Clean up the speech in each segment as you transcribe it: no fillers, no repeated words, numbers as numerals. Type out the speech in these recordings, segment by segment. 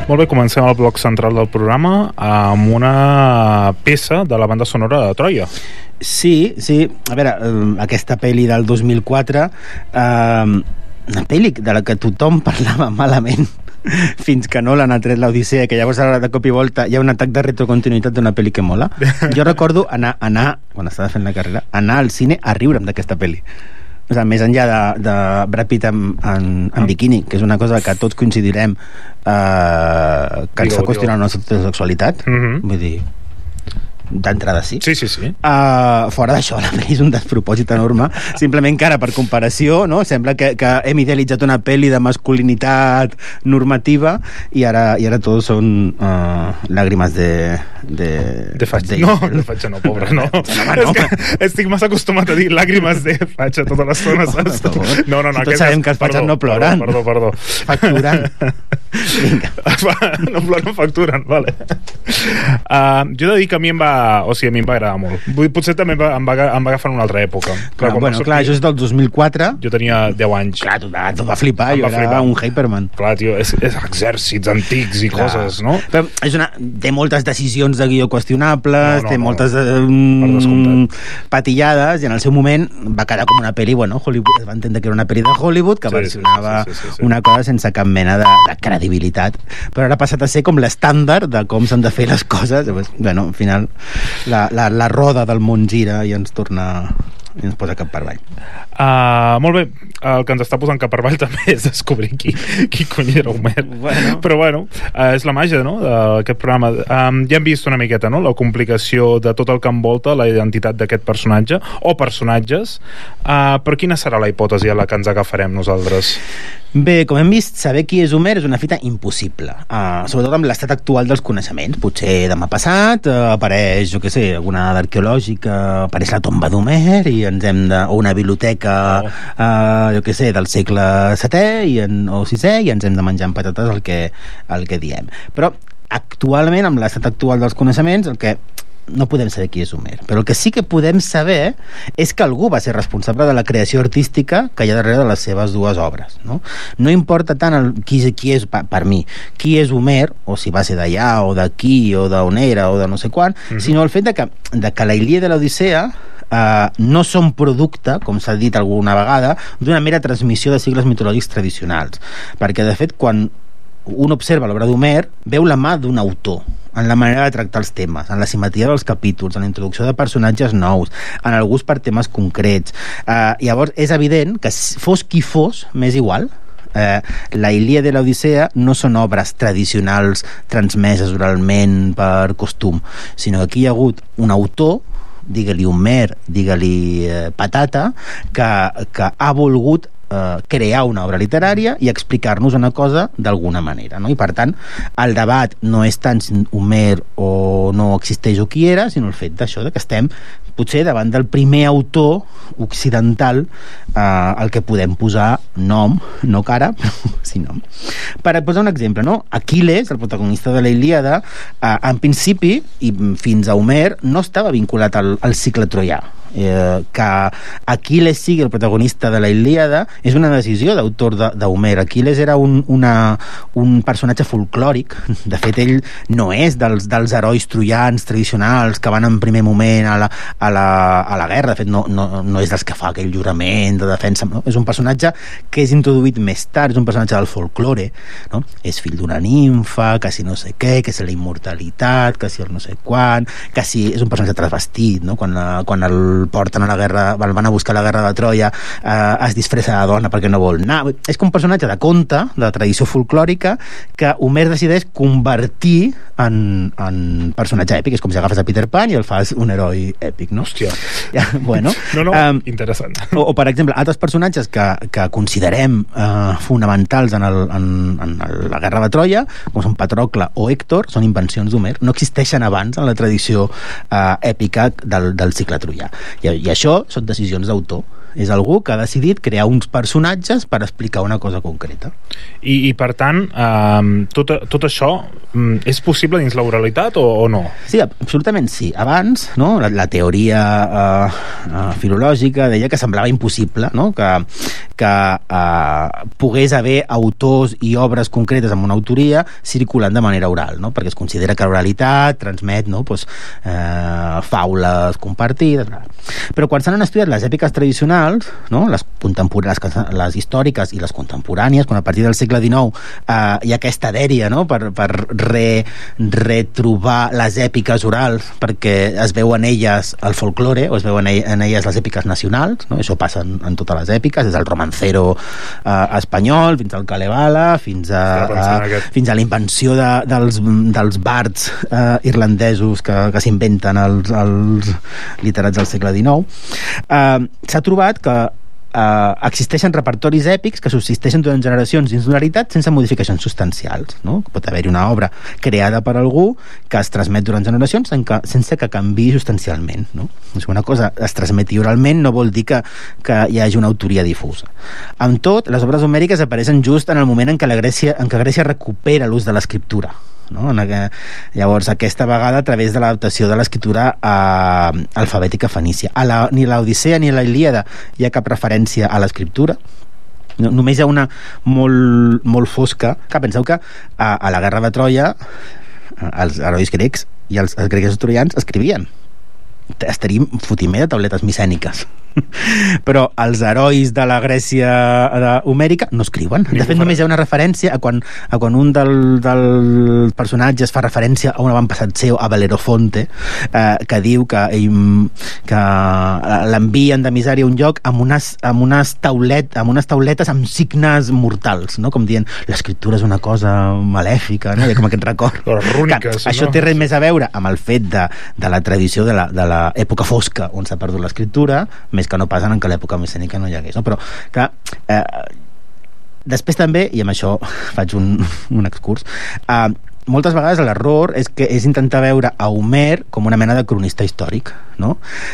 Molt bé, comencem el bloc central del programa amb una peça de la banda sonora de Troia. Sí, a veure, aquesta pel·li del 2004, una pel·li de la que tothom parlava malament fins que Nolan ha tret l'Odissea, que llavors ara de cop i volta hi ha un atac de retrocontinuïtat d'una pel·li que mola. Jo recordo anar quan estava fent la carrera, anar al cine a riure'm d'aquesta pel·li. O sigui, més enllà de Brad Pitt en biquini, que és una cosa que tots coincidirem que ens fa qüestionar la nostra sexualitat, vull dir, d'entrada sí. Sí. Fora d'això, la pel·li és un despropòsit enorme, simplement que ara, per comparació, no? Sembla que hem idealitzat una pel·li de masculinitat normativa i ara tots són làgrimes de fatxa. No, de fatxa no, pobre, no. És que estic massa acostumat a dir làgrimes de fatxa tota l'estona, saps? No, tots sabem que els fatxes no ploren. Perdó. Facturen. Vinga. No ploren, facturen, vale. Jo he de dir que a mi em va agradar molt. Potser també em va agafar en una altra època. Clar, això és del 2004. Jo tenia 10 anys. Clar, tot va flipar, jo era un Hyperman. Clar, tio, és exèrcits antics i coses, no? Però té moltes decisions de guió qüestionables, té moltes patillades, i en el seu moment va quedar com una pel·li, Hollywood, es va entendre que era una pel·li de Hollywood, que versionava una cosa sense cap mena de credibilitat. Però ara ha passat a ser com l'estàndard de com s'han de fer les coses. Al final la roda del món gira i ens posa cap per avall. Molt bé, el que ens està posant cap per avall també és descobrir qui cony era Homer. Però és la màgia, no?, d'aquest programa. Ja hem vist una miqueta, no?, la complicació de tot el que envolta la identitat d'aquest personatge o personatges. Però quina serà la hipòtesi a la que ens agafarem nosaltres? Bé, com hem vist, saber qui és Homer és una fita impossible, sobretot amb l'estat actual dels coneixements. Potser demà passat apareix, alguna dada arqueològica, apareix la tomba d'Homer i o una biblioteca del segle VII o VI i ens hem de menjar amb patates el que diem. Però actualment, amb l'estat actual dels coneixements, no podem saber qui és Homer, però el que sí que podem saber és que algú va ser responsable de la creació artística que hi ha darrere de les seves dues obres, no importa tant qui és, per mi, qui és Homer, o si va ser d'allà o d'aquí o d'on era o de no sé quan, sinó el fet de que la Ilíada i l'Odissea no són producte, com s'ha dit alguna vegada, d'una mera transmissió de cicles mitològics tradicionals, perquè de fet quan un observa l'obra d'Homer veu la mà d'un autor en la manera de tractar els temes, en la simetria dels capítols, en la introducció de personatges nous, en el gust per temes concrets. Llavors és evident que fos qui fos, m'és igual, la Ilíada i l'Odissea no són obres tradicionals transmeses oralment per costum, sinó que aquí hi ha hagut un autor, digue-li Homer, digue-li Patata, que ha volgut crear una obra literària i explicar-nos una cosa d'alguna manera, no? I per tant el debat no és tant si Homer o no existeix o qui era, sinó el fet d'això, que estem potser davant del primer autor occidental al que podem posar nom, no cara, però sí nom. Per posar un exemple, no? Aquiles, el protagonista de la Ilíada, en principi i fins a Homer no estava vinculat al cicle troià. Que Aquiles sigui el protagonista de la Ilíada és una decisió d'autor d'Homer. Aquiles era un personatge folclòric. De fet, ell no és dels herois troians tradicionals que van en primer moment a la guerra. De fet, no és dels que fa aquell jurament de defensa, no? És un personatge que és introduït més tard, és un personatge del folklore, no? És fill d'una nimfa, que si no sé què, que si la immortalitat, que si el no sé quan, que si és un personatge transvestit, no? Quan el porten a la guerra, van a buscar la guerra de Troia, es disfressa de dona perquè no vol anar. És com un personatge de conte, de tradició folclòrica, que Homer decideix convertir en personatge èpic. És com si agafes a Peter Pan i el fas un heroi èpic, no? Hòstia. Bueno, interessant. O per exemple, altres personatges que considerem fonamentals en la guerra de Troia, com són Patrocle o Hèctor, són invencions d'Homer, no existeixen abans en la tradició èpica del cicle troià. I això són decisions d'autor. és algú que ha decidit crear uns personatges per explicar una cosa concreta. I per tant, tot això és possible dins la oralitat o no? Sí, absolutament sí. Abans, no, la teoria filològica deia que semblava impossible, no, que pogués haver autors i obres concretes amb una autoria circulant de manera oral, no? Perquè es considera que l'oralitat transmet, no, doncs, faules compartides. Però quan s'han estudiat les èpiques tradicionals, no, les històriques i les contemporànies, quan a partir del segle XIX hi ha aquesta dèria, no, per retrobar les èpiques orals perquè es veu en elles el folklore o es veuen en elles les èpiques nacionals, no? Això passa en totes les èpiques, des del romancero espanyol fins al Kalevala, fins a la invenció dels bards irlandesos que s'inventen els literats del segle XIX. S'ha trobat que existeixen repertoris èpics que subsisteixen durant generacions dins d'una realitat sense modificacions substancials, no? Pot haver-hi una obra creada per algú que es transmet durant generacions sense que canviï substancialment, no? Si una cosa es transmeti oralment no vol dir que hi hagi una autoria difusa. Amb tot, les obres homèriques apareixen just en el moment en què Grècia recupera l'ús de l'escriptura, no? Llavors, aquesta vegada a través de l'adaptació de l'escriptura alfabètica fenícia. Ni l'Odissea ni la Ilíada hi ha cap referència a l'escriptura. Només hi ha una molt fosca, que penseu que a la guerra de Troia els herois grecs i els grecs troians escrivien. Estaríem fotimer de tauletes micèniques. Però els herois de la Grècia homèrica no escriuen. De fet, només hi ha una referència a quan un dels personatges fa referència a un avantpassat seu, a Belerofonte, que diu que l'envien d'emissari a un lloc amb unes tauletes amb signes mortals, no? Com dient, l'escriptura és una cosa malèfica, no? Hi ha com aquest record. Rúniques, això té res més a veure amb el fet de la tradició de l'època fosca on s'ha perdut l'escriptura, més que no passen en que l'època micènica no hi hagués, no? Però clar, després també, i amb això faig un excurs, moltes vegades l'error és intentar veure a Homer com una mena de cronista històric, no?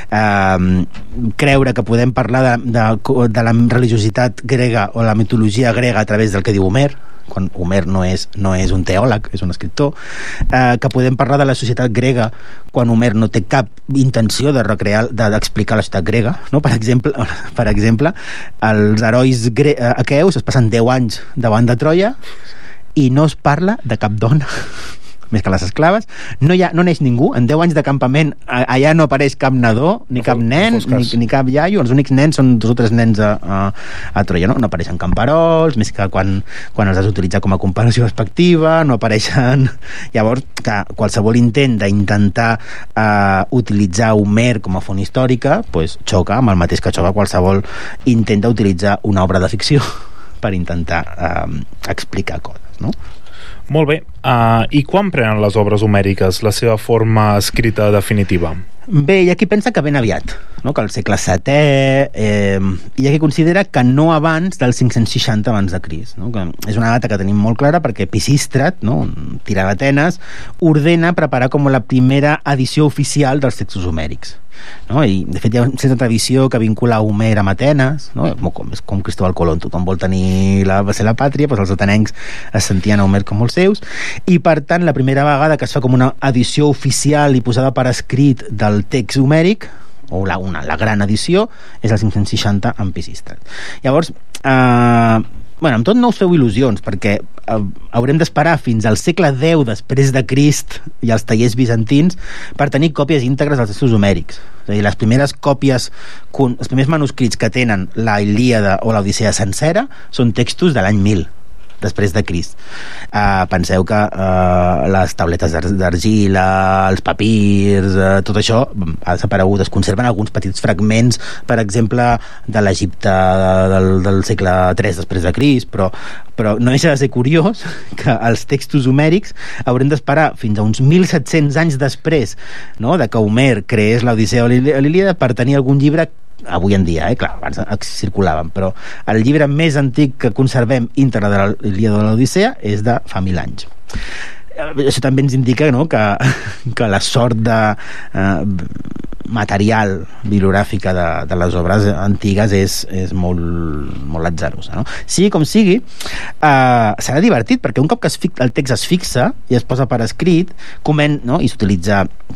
Creure que podem parlar de la religiositat grega o la mitologia grega a través del que diu Homer, quan Homer no és un teòleg, és un escriptor, que podem parlar de la societat grega quan Homer no té cap intenció d'explicar la societat grega, no? Per exemple, els herois aqueus es passen 10 anys davant de Troia i no es parla de cap dona més que les esclaves, no neix ningú en 10 anys de campament, allà no apareix cap nadó, ni cap nen ni cap iaio, els únics nens són 2 o 3 nens a Troia, no apareixen camperols, més que quan els has d'utilitzar com a comparació respectiva, no apareixen. Llavors, qualsevol intent d'intentar utilitzar Homer com a font històrica, pues, xoca amb el mateix que xoca qualsevol intent d'utilitzar una obra de ficció per intentar explicar coses, no? Molt bé. I quan prenen les obres homèriques la seva forma escrita definitiva? Bé, hi ha qui pensa que ben aviat, no? Que al segle VII, hi ha qui considera que no abans del 560 abans de Crist, no? Que és una data que tenim molt clara perquè Pisístrat, no? Tirà d'Atenes, ordena preparar com la primera edició oficial dels textos homèrics, no? I de fet hi ha una certa tradició que vincula Homer amb Atenes, no? Com Cristóbal Colón, tothom vol tenir la pàtria, doncs els atenencs es sentien a Homer com els seus, i per tant la primera vegada que es fa com una edició oficial i posada per escrit del text homèric, o la gran edició, és el 560 amb Pisístrat. Llavors, amb tot no us feu il·lusions, perquè haurem d'esperar fins al segle X després de Crist i els tallers bizantins per tenir còpies íntegres dels textos homèrics. És a dir, les primeres còpies, els primers manuscrits que tenen la Ilíada o l'Odissea sencera són textos de l'any 1000 després de Crist. Penseu que les tauletes d'argila, els papirs, tot això ha desaparegut. Es conserven alguns petits fragments, per exemple, de l'Egipte del segle III després de Crist, però no deixa de ser curiós que els textos homèrics haurem d'esperar fins a uns 1.700 anys després, no?, de que Homer creés l'Odissea o l'Ilíada per tenir algun llibre. Avui en dia, clar, abans circulaven, però el llibre més antic que conservem íntegre de l'Ilíada de l'Odissea és de fa 1.000 anys. Això també ens indica, no?, que la sort material bibliogràfica de les obres antigues és molt atzarosa, no? Sigui com sigui, serà divertit, perquè un cop que el text es fixa i es posa per escrit, no? I s'utilitza